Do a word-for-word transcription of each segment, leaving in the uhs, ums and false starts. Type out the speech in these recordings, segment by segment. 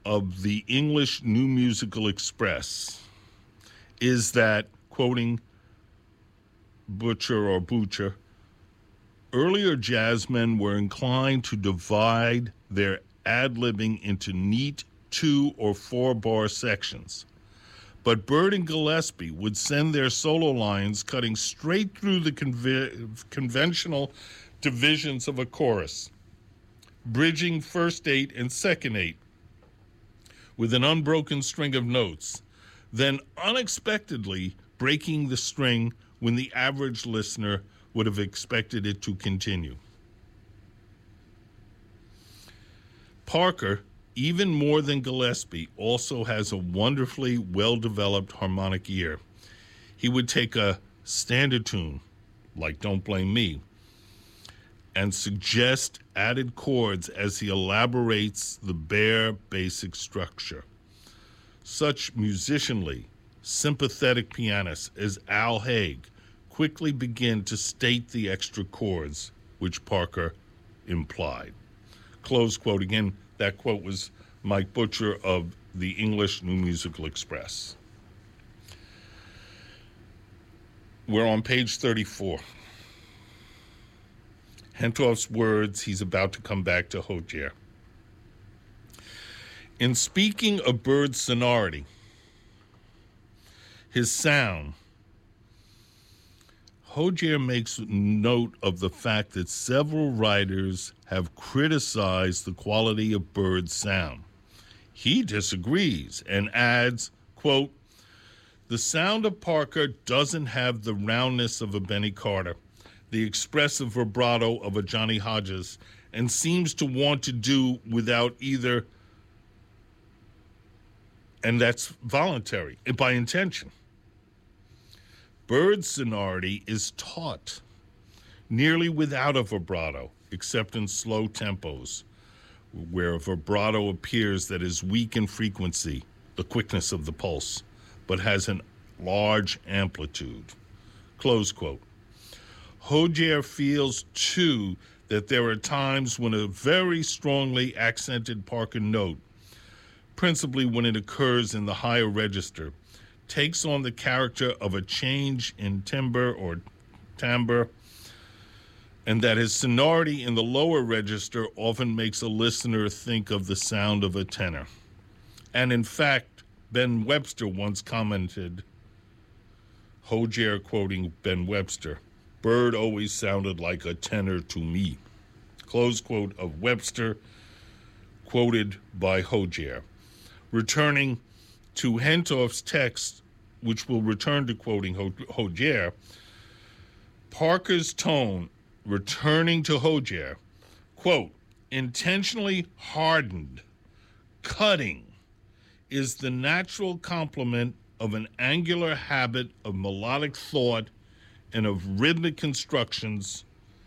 of the English New Musical Express is that, quoting Butcher or Butcher, earlier jazzmen were inclined to divide their ad-libbing into neat two- or four-bar sections. But Bird and Gillespie would send their solo lines cutting straight through the conve- conventional divisions of a chorus, bridging first eight and second eight with an unbroken string of notes, then unexpectedly breaking the string when the average listener would have expected it to continue. Parker, even more than Gillespie, also has a wonderfully well-developed harmonic ear. He would take a standard tune, like Don't Blame Me, and suggest added chords as he elaborates the bare basic structure. Such musicianly, sympathetic pianists as Al Haig quickly begin to state the extra chords which Parker implied. Close quote. Again, that quote was Mike Butcher of the English New Musical Express. We're on page thirty-four. Hentoff's words, he's about to come back to Hodjer. In speaking of Bird's sonority, his sound, Hodjer makes note of the fact that several writers have criticized the quality of Bird's sound. He disagrees and adds, quote, "The sound of Parker doesn't have the roundness of a Benny Carter, the expressive vibrato of a Johnny Hodges, and seems to want to do without either, and that's voluntary, by intention. Bird's sonority is taut, nearly without a vibrato, except in slow tempos, where a vibrato appears that is weak in frequency, the quickness of the pulse, but has an large amplitude." Close quote. Hodjer feels, too, that there are times when a very strongly accented Parker note, principally when it occurs in the higher register, takes on the character of a change in timbre or timbre, and that his sonority in the lower register often makes a listener think of the sound of a tenor. And in fact, Ben Webster once commented, Hodjer quoting Ben Webster, "Bird always sounded like a tenor to me." Close quote of Webster, quoted by Hodjer. Returning to Hentoff's text, which will return to quoting Hodjer, Parker's tone, returning to Hodjer, quote, "intentionally hardened, cutting, is the natural complement of an angular habit of melodic thought and of rhythmic constructions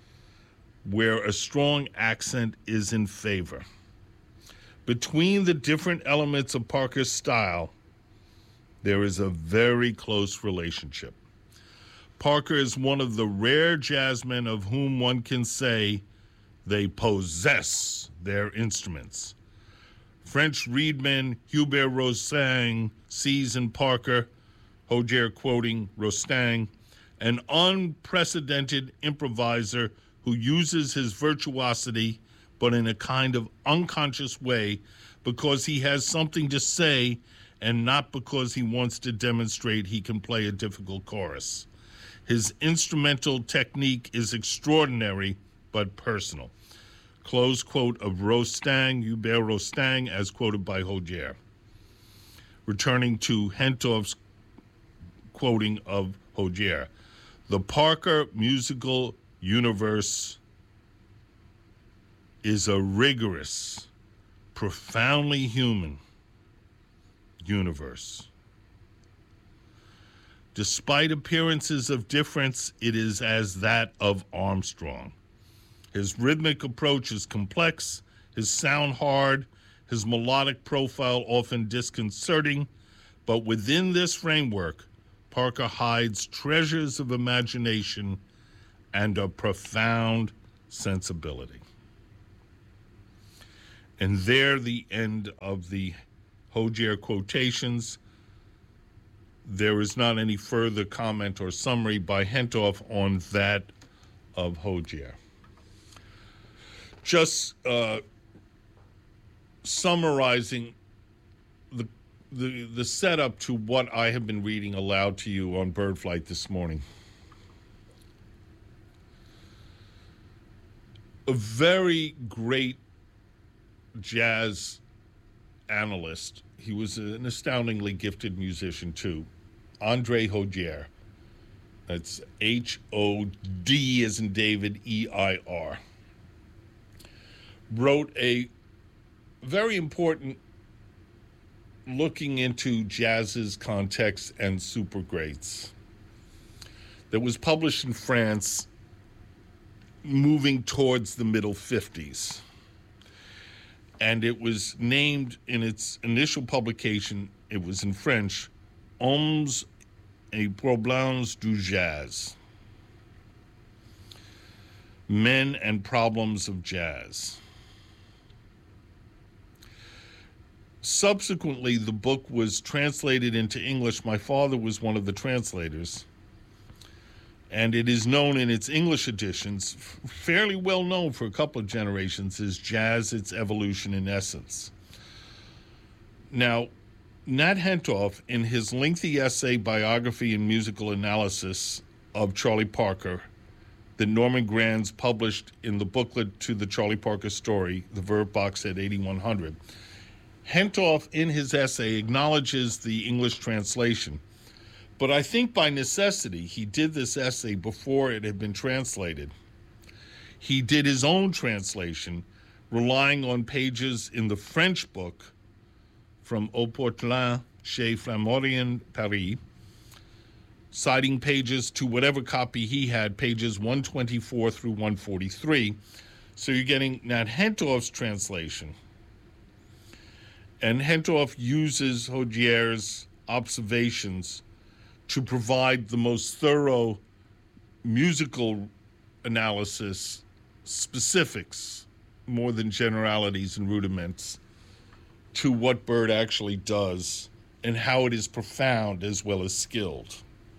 where a strong accent is in favor. Between the different elements of Parker's style, there is a very close relationship. Parker is one of the rare jazzmen of whom one can say they possess their instruments. French reedman Hubert Rostand sees in Parker, Hodjer quoting Rostand, an unprecedented improviser who uses his virtuosity, but in a kind of unconscious way, because he has something to say and not because he wants to demonstrate he can play a difficult chorus. His instrumental technique is extraordinary, but personal." Close quote of Rostand, Hubert Rostand, as quoted by Hodjer. Returning to Hentoff's quoting of Hodjer, "The Parker musical universe is a rigorous, profoundly human universe. Despite appearances of difference, it is as that of Armstrong. His rhythmic approach is complex, his sound hard, his melodic profile often disconcerting, but within this framework, Parker hides treasures of imagination and a profound sensibility." And there the end of the Hozier quotations. There is not any further comment or summary by Hentoff on that of Hozier. Just uh, summarizing the, the the setup to what I have been reading aloud to you on Bird Flight this morning. A very great jazz analyst. He was an astoundingly gifted musician too. Andre Hozier. That's H O D as in David, E I R. Wrote a very important looking into jazz's context and super greats that was published in France moving towards the middle fifties. And it was named in its initial publication, it was in French, Hommes et Problèmes du Jazz. Men and Problems of Jazz. Subsequently, the book was translated into English. My father was one of the translators. And it is known in its English editions, fairly well known for a couple of generations, as Jazz, Its Evolution in Essence. Now, Nat Hentoff, in his lengthy essay, Biography and Musical Analysis of Charlie Parker, that Norman Granz published in the booklet to the Charlie Parker story, the Verve box set eighty-one hundred, Hentoff, in his essay, acknowledges the English translation. But I think by necessity, he did this essay before it had been translated. He did his own translation, relying on pages in the French book from Auportelin chez Flammarion, Paris, citing pages to whatever copy he had, pages one twenty-four through one forty-three. So you're getting Nat Hentoff's translation. And Hentoff uses Hozier's observations to provide the most thorough musical analysis, specifics, more than generalities and rudiments, to what Bird actually does and how it is profound as well as skilled.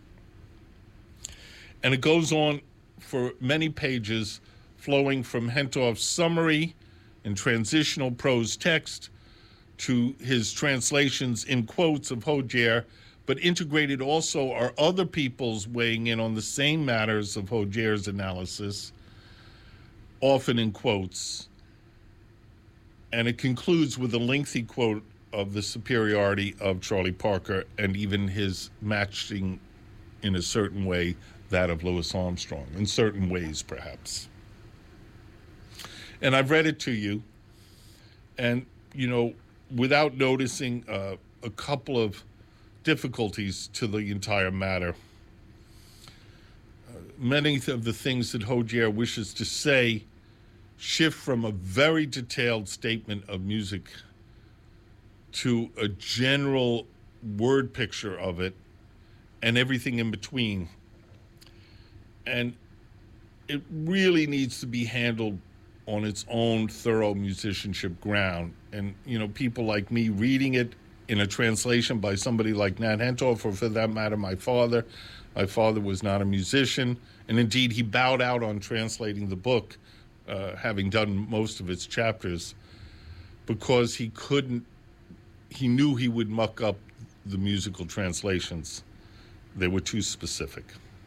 And it goes on for many pages, flowing from Hentoff's summary and transitional prose text to his translations in quotes of Hozier, but integrated also are other people's weighing in on the same matters of Hozier's analysis, often in quotes. And it concludes with a lengthy quote of the superiority of Charlie Parker and even his matching, in a certain way, that of Louis Armstrong, in certain ways, perhaps. And I've read it to you, and, you know, without noticing uh, a couple of difficulties to the entire matter. Uh, many of the things that Hozier wishes to say shift from a very detailed statement of music to a general word picture of it and everything in between. And it really needs to be handled on its own thorough musicianship ground. And, you know, people like me reading it in a translation by somebody like Nat Hentoff, or for that matter, my father. My father was not a musician, and indeed he bowed out on translating the book, uh, having done most of its chapters, because he couldn't, he knew he would muck up the musical translations. They were too specific.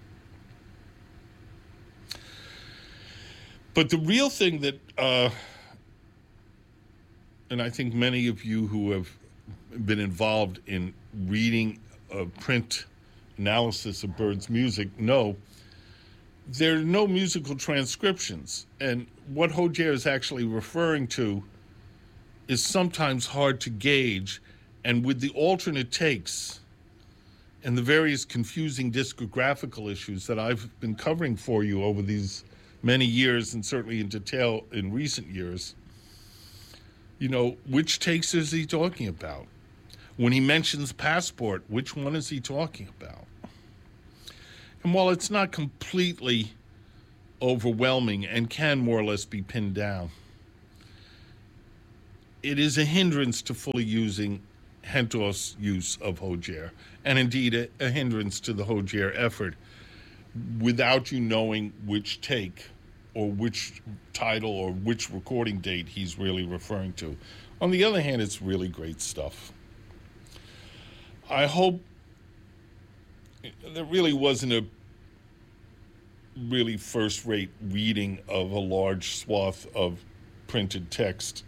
But the real thing that, uh, and I think many of you who have been involved in reading a print analysis of Bird's music know, there are no musical transcriptions. And what Hozier is actually referring to is sometimes hard to gauge. And with the alternate takes and the various confusing discographical issues that I've been covering for you over these many years, and certainly in detail in recent years, you know, which takes is he talking about? When he mentions Passport, which one is he talking about? And while it's not completely overwhelming and can more or less be pinned down, it is a hindrance to fully using Hentoff's use of Hozier, and indeed a, a hindrance to the Hozier effort, without you knowing which take or which title or which recording date he's really referring to. On the other hand, it's really great stuff. I hope there really wasn't a really first-rate reading of a large swath of printed text.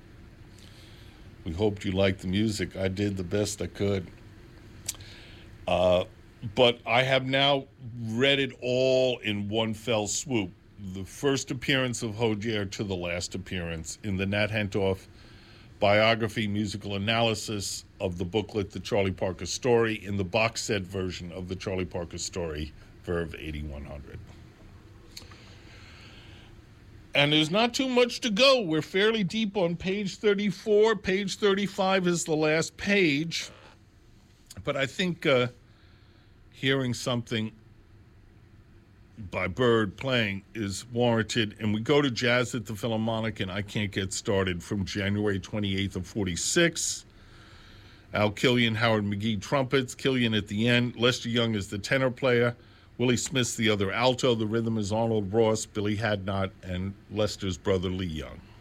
We hoped you liked the music. I did the best I could. Uh, but I have now read it all in one fell swoop. The first appearance of Hozier to the last appearance in the Nat Hentoff biography musical analysis of the booklet The Charlie Parker Story in the box set version of the Charlie Parker Story, Verve eighty-one hundred. And there's not too much to go. We're fairly deep on page thirty-four. Page thirty-five is the last page. But I think uh, hearing something by Bird playing is warranted. And we go to Jazz at the Philharmonic and I Can't Get Started from January twenty-eighth of forty-six. Al Killian, Howard McGee trumpets, Killian at the end, Lester Young is the tenor player, Willie Smith's the other alto, the rhythm is Arnold Ross, Billy Hadnot, and Lester's brother Lee Young.